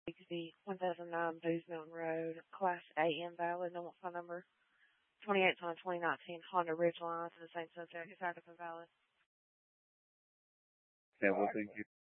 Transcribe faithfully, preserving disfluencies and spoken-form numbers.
sixty, one thousand nine Booze Mountain Road, Class A invalid, no phone number, twenty-eighth on twenty nineteen Honda Ridgeline to the same subject, is active and valid. Yeah, well, thank you.